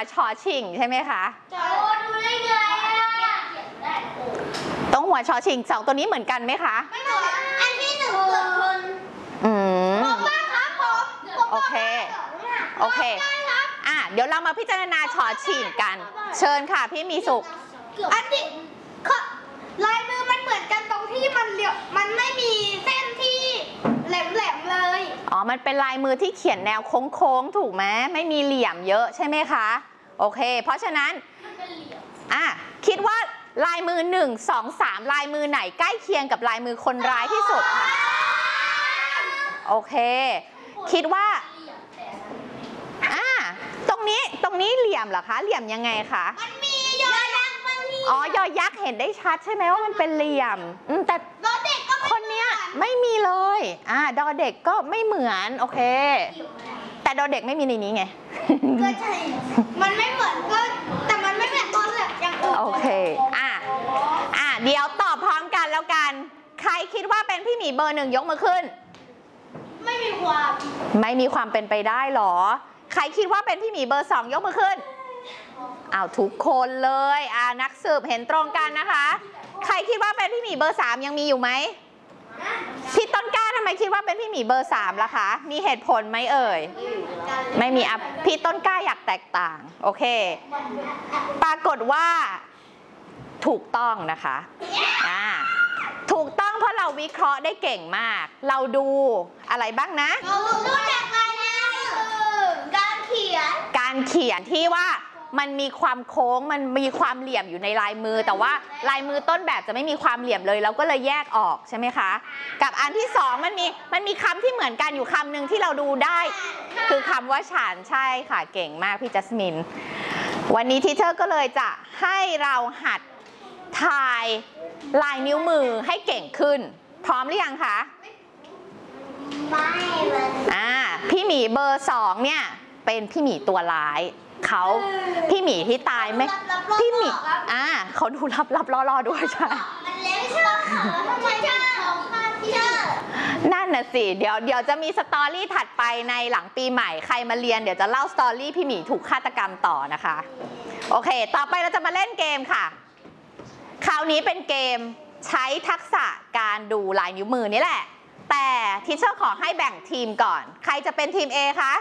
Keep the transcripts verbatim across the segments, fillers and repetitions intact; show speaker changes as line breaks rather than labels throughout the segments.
ชอชิงใช่ไหมคะ
โอ้ดูได้ไง
ตรงหัวชอชิงสองตัวนี้เหมือนกันไหมคะ
ไม่เหมือนอันที่หนึ่งเกิดคน
อืม
ผมบ้างครับผม
โอเคโอเคอ่ะเดี๋ยวเรามาพิจารณาชอชิงกันเชิญค่ะพี่มีสุข
อันที่ลายมือมันเหมือนกันตรงที่มันเหลี่ยมมันไม่มีเส้นที่แหลมๆเลย
อ๋อมันเป็นลายมือที่เขียนแนวโค้งๆถูกไหมไม่มีเหลี่ยมเยอะใช่ไหมคะโอเคเพราะฉะนั้นอ่ะคิดว่าลายมือหนึ่งสองสามลายมือไหนใกล้เคียงกับลายมือคนร้ายที่สุดคะโอเคคิดว่าอ่ะตรงนี้ตรงนี้เหลี่ยมเหรอคะเหลี่ยมยังไงคะ
มันมียอยักษ์มันมี
อ๋อยอยักษ์เห็นได้ชัดใช่ไหมว่ามันเป็นเหลี่ยมอืมแต่
ดอเด็กก็
คนเนี้ยไม่มีเลยอ่าดอเด็กก็ไม่เหมือนโอเคแต่ดอเด็กไม่มีในนี้ไง
ก็ใช่มันไม่เหมือนก็แต่มันไม่เหมือนตอนแบบอย่างอื่น
โอเคอ่ะอ่ะเดี๋ยวตอบพร้อมกันแล้วกันใครคิดว่าเป็นพี่หมีเบอร์หนึ่งยกมือขึ้น
ไม่มีความ
ไม่มีความเป็นไปได้หรอใครคิดว่าเป็นพี่หมีเบอร์สองยกมือขึ้นอ้าวทุกคนเลยอ่านักสืบเห็นตรงกันนะคะใครคิดว่าเป็นพี่หมีเบอร์สามยังมีอยู่ไหมพี่ต้นกล้าทำไมคิดว่าเป็นพี่หมีเบอร์สามล่ะคะมีเหตุผลไหมเอ่ยไม่มีอ่ะพี่ต้นกล้าอยากแตกต่างโอเคปรากฏว่าถูกต้องนะคะอ่าถูกต้องเพราะเราวิเคราะห์ได้เก่งมากเราดูอะไรบ้างนะ
เราดูจากลายมือการเขียน
การเขียนที่ว่ามันมีความโค้งมันมีความเหลี่ยมอยู่ในลายมือแต่ว่าลายมือต้นแบบจะไม่มีความเหลี่ยมเลยเราก็เลยแยกออกใช่ไหมคะกับอันที่สองมันมีมันมีคำที่เหมือนกันอยู่คำหนึ่งที่เราดูได้คือคำว่าฉันใช่ค่ะเก่งมากพี่จัสมินวันนี้ทีเชอร์ก็เลยจะให้เราหัดทายลายนิ้วมือให้เก่งขึ้นพร้อมหรือยังคะ
ไม่เลย
อ่าพี่หมีเบอร์สองเนี่ยเป็นพี่หมีตัวร้ายเขาพี่หมีที่ตายไหมพี่หมีอ่าเขาดูรับรับล่อล่อด้วยใช่
มันเล็กใช่ไหมทำไมใช่
นั่นน่ะสิเดี๋ยวเดี๋ยวจะมีสตอรี่ถัดไปในหลังปีใหม่ใครมาเรียนเดี๋ยวจะเล่าสตอรี่พี่หมีถูกฆาตกรรมต่อนะคะโอเคต่อไปเราจะมาเล่นเกมค่ะคราวนี้เป็นเกมใช้ทักษะการดูลายนิ้วมือนี่แหละแต่ทีเชอร์ขอให้แบ่งทีมก่อนใครจะเป็นทีม A คะ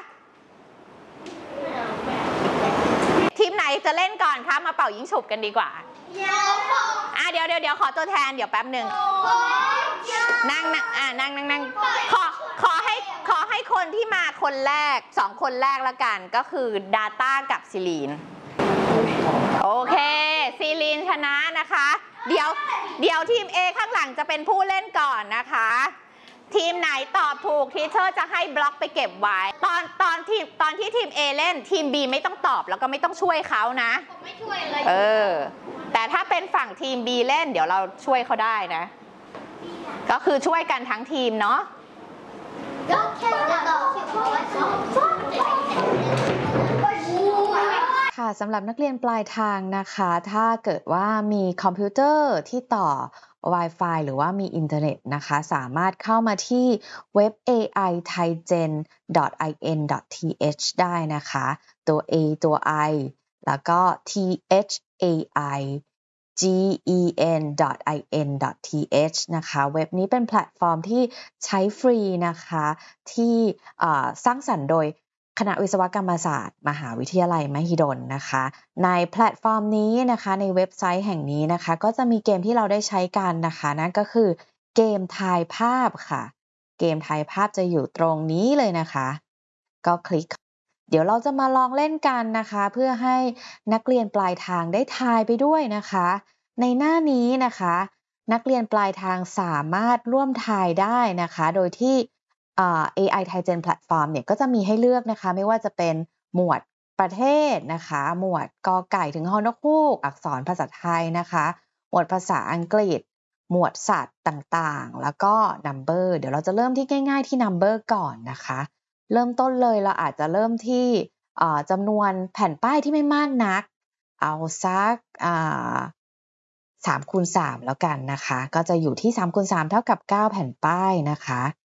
ทีมไหนจะเล่นก่อนคะมาเป่ายิงฉุบกันดีกว่าอ่ะเดี๋ยวเดี๋ยวเดี๋ยวขอตัวแทนเดี๋ยวแป๊บหนึ่งนั่งนั่งอ่ะนั่งนั่งนั่งขอขอให้ขอให้คนที่มาคนแรกสองคนแรกละกันก็คือดาต้ากับซิลีนโอเคซีลีนชนะนะคะเดี๋ยวเดี๋ยวทีม A ข้างหลังจะเป็นผู้เล่นก่อนนะคะทีมไหนตอบถูกทีเชอร์จะให้บล็อกไปเก็บไว้ตอนตอนที่ตอนที่ทีม A เล่นทีม B ไม่ต้องตอบแล้วก็ไม่ต้องช่วยเขานะ
ผมไม่ช่วยเลย
เออแต่ถ้าเป็นฝั่งทีม B เล่นเดี๋ยวเราช่วยเขาได้นะก็คือช่วยกันทั้งทีมเนาะ
ก็แค่จะตอบ
ค่ะสำหรับนักเรียนปลายทางนะคะถ้าเกิดว่ามีคอมพิวเตอร์ที่ต่อ Wi-Fi หรือว่ามีอินเทอร์เน็ตนะคะสามารถเข้ามาที่เว็บ เอ ไอ ไทยเจน ดอท ไอ เอ็น ดอท ที เอช ได้นะคะตัว A ตัว I แล้วก็ ที เอช เอ ไอ จี อี เอ็น ดอท ไอ เอ็น ดอท ที เอช นะคะเว็บนี้เป็นแพลตฟอร์มที่ใช้ฟรีนะคะที่สร้างสรรค์โดยคณะวิศวกรรมศาสตร์มหาวิทยาลัยมหิดลนะคะในแพลตฟอร์มนี้นะคะในเว็บไซต์แห่งนี้นะคะก็จะมีเกมที่เราได้ใช้กันนะคะนั่นก็คือเกมทายภาพค่ะเกมทายภาพจะอยู่ตรงนี้เลยนะคะก็คลิกเดี๋ยวเราจะมาลองเล่นกันนะคะเพื่อให้นักเรียนปลายทางได้ทายไปด้วยนะคะในหน้านี้นะคะนักเรียนปลายทางสามารถร่วมทายได้นะคะโดยที่เอ ไอ ไทยเจน Platform เนี่ยก็จะมีให้เลือกนะคะไม่ว่าจะเป็นหมวดประเทศนะคะหมวดกอไก่ถึงฮอนกฮูกอักษรภาษาไทยนะคะหมวดภาษาอังกฤษหมวดสัตว์ต่างๆแล้วก็ number เดี๋ยวเราจะเริ่มที่ง่ายๆที่ number ก่อนนะคะเริ่มต้นเลยเราอาจจะเริ่มที่จำนวนแผ่นป้ายที่ไม่มากนักเอาสักสามคูณสามแล้วกันนะคะก็จะอยู่ที่สามคูณสามเท่ากับเก้าแผ่นป้ายนะคะ